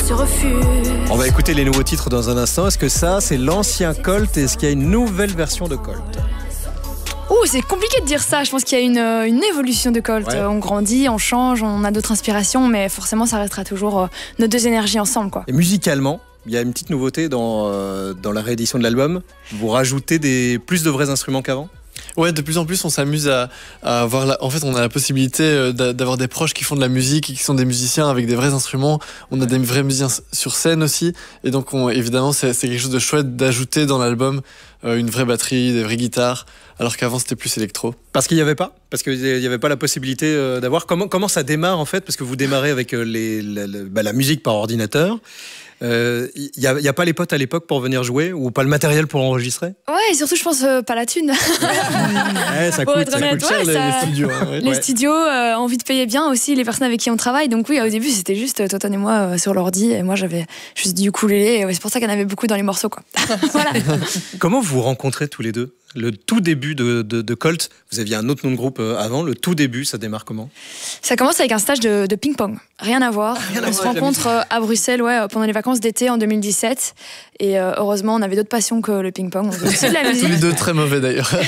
se refuse. On va écouter les nouveaux titres dans un instant. Est-ce que ça, c'est l'ancien Colt? Est-ce qu'il y a une nouvelle version de Colt? C'est compliqué de dire ça. Je pense qu'il y a une évolution de Colt. Ouais. On grandit, on change, on a d'autres inspirations, mais forcément, ça restera toujours nos deux énergies ensemble, quoi. Et musicalement, il y a une petite nouveauté dans la réédition de l'album. Vous rajoutez plus de vrais instruments qu'avant? Ouais, de plus en plus, on s'amuse à avoir. En fait, on a la possibilité d'avoir des proches qui font de la musique et qui sont des musiciens avec des vrais instruments. On a des vrais musiciens sur scène aussi. Et donc, évidemment, c'est quelque chose de chouette d'ajouter dans l'album une vraie batterie, des vraies guitares, alors qu'avant, c'était plus électro. Parce qu'il n'y avait pas? Parce qu'il n'y avait pas la possibilité d'avoir. Comment ça démarre en fait? Parce que vous démarrez avec la musique par ordinateur. Il n'y a pas les potes à l'époque pour venir jouer ou pas le matériel pour enregistrer? Ouais, et surtout, je pense pas la thune. Ouais, ça Pour coûte, être ça honnête, coûte cher, ouais, les studios. Hein, ouais. Les studios ont envie de payer bien aussi les personnes avec qui on travaille. Donc oui, au début, c'était juste Toton et moi sur l'ordi. Et moi, j'avais juste du ukulélé. Et c'est pour ça qu'il y en avait beaucoup dans les morceaux, quoi. Voilà. Comment vous vous rencontrez tous les deux? Le tout début de Colt, vous aviez un autre nom de groupe avant. Le tout début, ça démarre comment? Ça commence avec un stage de ping-pong. Rien à voir. On se rencontre à Bruxelles pendant les vacances d'été en 2017. Et heureusement, on avait d'autres passions que le ping-pong. On faisait aussi de la musique. Tous les deux très mauvais d'ailleurs.